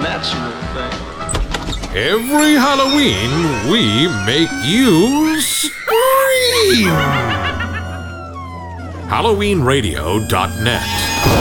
natural thing. Every Halloween, we make you scream. HalloweenRadio.net